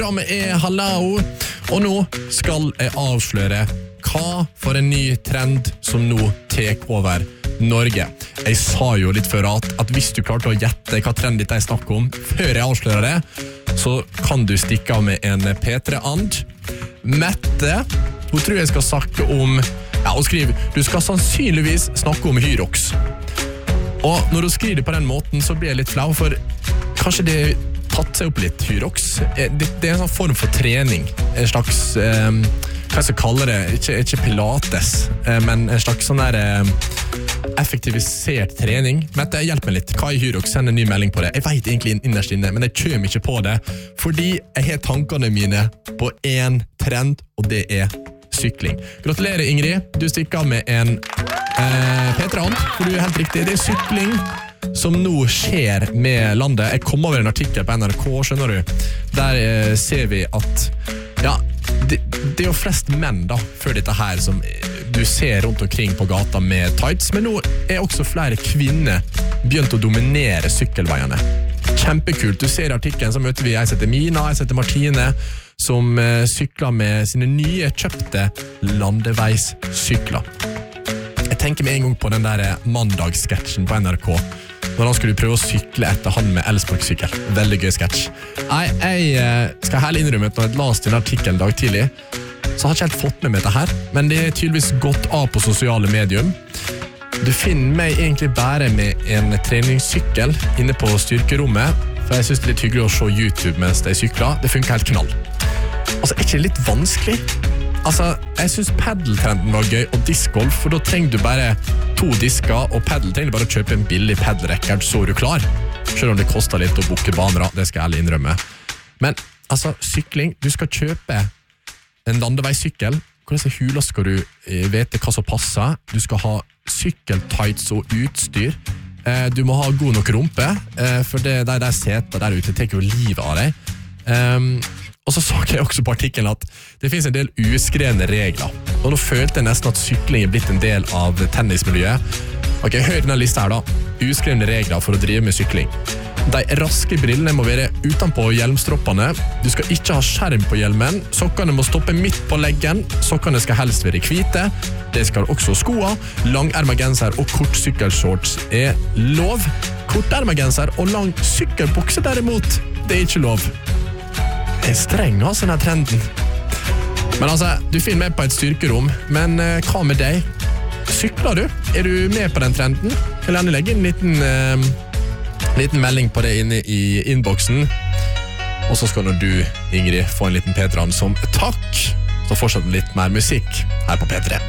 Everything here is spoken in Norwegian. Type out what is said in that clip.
Programmet Hallo, og nå skal jeg avsløre hva for en ny trend som nå tek over Norge. Jeg sa jo litt før at hvis du klarte å gjette hva trend dette jeg snakker om før jeg avslører det, så kan du stikke av med en P3-and. Mette, hun tror jeg skal snakke om, hun skriver, du skal sannsynligvis snakke om Hyrox. Og når hun skriver det på den måten, så blir jeg litt flau, for kanskje det tatt seg opp litt Hyrox. Det en sånn form for trening, en slags, hva jeg skal kalle det, ikke pilates, men en slags sånn der effektivisert trening. Mette, hjelp meg litt. Hva Hyrox? Send en ny melding på det. Jeg vet egentlig innerst inne, men jeg kommer ikke på det, fordi jeg har tankene mine på en trend, og det sykling. Gratulerer, Ingrid. Du stikker av med en P3-and, for du helt riktig. Det sykling som nå skjer med landet. Jeg kom over en artikkel på NRK, skjønner du. Der ser vi at det jo flest menn da, før dette her, som du ser rundt omkring på gata med tights, men nå også flere kvinner begynt å dominere sykkelveiene. Kjempekult. Du ser i artikkelen, så møter vi jeg heter Mina, jeg heter Martine, som sykler med sine nye kjøpte landeveissykler. Jeg tenker med en gang på den der mandagssketsjen på NRK, når han skulle prøve å sykle etter han med elsparkesykkel. Veldig gøy sketsj. Jeg skal herlig innrømme at når jeg las den artikkelen dag tidlig, så har jeg ikke helt fått med dette her, men det tydeligvis gått av på sosiale medium. Du finner meg egentlig bare med en treningssykkel inne på styrkerommet, for jeg synes det litt hyggelig å se YouTube mens jeg sykler. Det funker helt knall. Altså, ikke det litt vanskelig? Altså, jeg synes paddeltrenden var gøy, og diskgolf, for da trenger du bare 2 disker, og paddel trenger du bare å kjøpe en billig paddelrekkert, så du klar. Selv om det koster litt å booke baner, det skal jeg ærlig innrømme. Men, altså, sykling, du skal kjøpe en landeveissykkel. Hvordan hula skal du vite hva som passer? Du skal ha sykkeltights og utstyr. Du må ha god nok rumpe, for det der seter der ute teker jo livet av deg. Og så jeg også på artikkelen at det finnes en del uskrevne regler. Og nå følte jeg nesten at sykling blitt en del av tennismiljøet. Ok, hør denne lista her da. Uskrevne regler for å drive med sykling. De raske brillene må være utenpå hjelmstroppene. Du skal ikke ha skjerm på hjelmen. Sokkene må stoppe midt på leggen. Sokkene skal helst være hvite. Det skal også skoa. Langermergenser og kort sykkelshorts lov. Kortermergenser og lang sykkelbukse derimot, det ikke lov. Det streng, altså, denne trenden. Men altså, du finner meg på et styrkerom, men hva med deg? Sykler du? Du med på den trenden? Jeg vil gjerne legge en liten melding på det inne i innboksen. Og så skal du, Ingrid, få en liten P3-and som takk. Så fortsatt litt mer musikk her på P3.